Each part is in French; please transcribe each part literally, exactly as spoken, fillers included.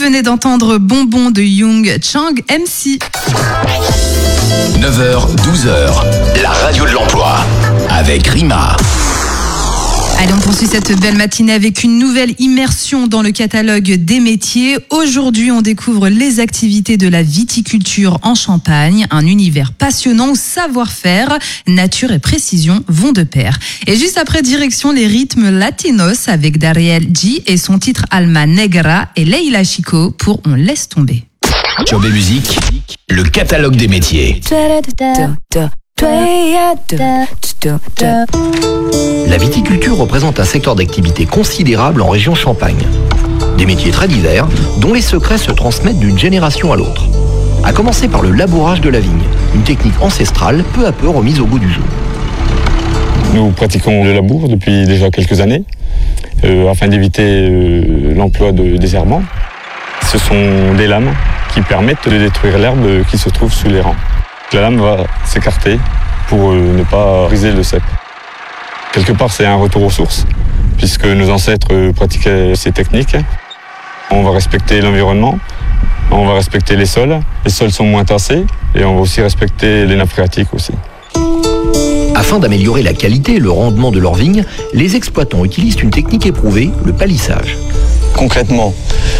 Vous venez d'entendre Bonbon de Young Chang M C. neuf heures douze heures, la radio de l'emploi avec Rima. Allez, on poursuit cette belle matinée avec une nouvelle immersion dans le catalogue des métiers. Aujourd'hui, on découvre les activités de la viticulture en Champagne, un univers passionnant où savoir-faire, nature et précision vont de pair. Et juste après, direction les rythmes latinos avec Dariel G et son titre Alma Negra et Leila Chico pour On laisse tomber. Job et musique, le catalogue des métiers. La viticulture représente un secteur d'activité considérable en région Champagne. Des métiers très divers, dont les secrets se transmettent d'une génération à l'autre. À commencer par le labourage de la vigne, une technique ancestrale peu à peu remise au goût du jour. Nous pratiquons le labour depuis déjà quelques années, euh, afin d'éviter euh, l'emploi de désherbants. Ce sont des lames qui permettent de détruire l'herbe qui se trouve sous les rangs. La lame va s'écarter pour ne pas briser le cep. Quelque part, c'est un retour aux sources, puisque nos ancêtres pratiquaient ces techniques. On va respecter l'environnement, on va respecter les sols. Les sols sont moins tassés et on va aussi respecter les nappes phréatiques aussi. Afin d'améliorer la qualité et le rendement de leurs vignes, les exploitants utilisent une technique éprouvée, le palissage. Concrètement,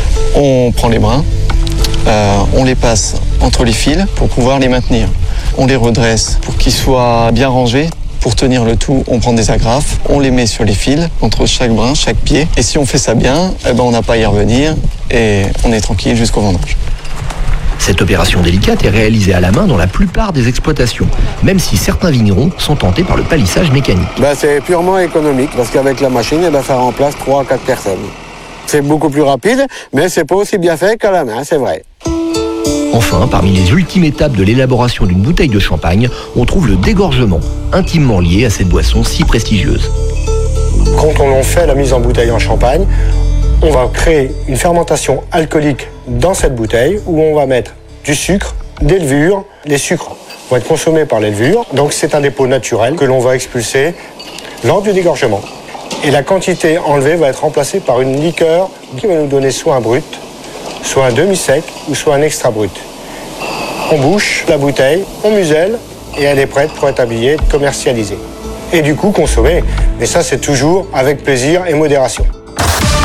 on prend les brins, euh, on les passe entre les fils pour pouvoir les maintenir. On les redresse pour qu'ils soient bien rangés. Pour tenir le tout, on prend des agrafes, on les met sur les fils, entre chaque brin, chaque pied. Et si on fait ça bien, eh ben on n'a pas à y revenir et on est tranquille jusqu'au vendange. Cette opération délicate est réalisée à la main dans la plupart des exploitations, même si certains vignerons sont tentés par le palissage mécanique. Ben, c'est purement économique, parce qu'avec la machine, eh ben, ça remplace trois à quatre personnes. C'est beaucoup plus rapide, mais c'est pas aussi bien fait qu'à la main, c'est vrai. Enfin, parmi les ultimes étapes de l'élaboration d'une bouteille de champagne, on trouve le dégorgement, intimement lié à cette boisson si prestigieuse. Quand on fait la mise en bouteille en champagne, on va créer une fermentation alcoolique dans cette bouteille où on va mettre du sucre, des levures. Les sucres vont être consommés par les levures, donc c'est un dépôt naturel que l'on va expulser lors du dégorgement. Et la quantité enlevée va être remplacée par une liqueur qui va nous donner soit un brut, soit un demi-sec ou soit un extra brut. On bouche la bouteille, on muselle et elle est prête pour être habillée, commercialisée. Et du coup consommée. Mais ça, c'est toujours avec plaisir et modération.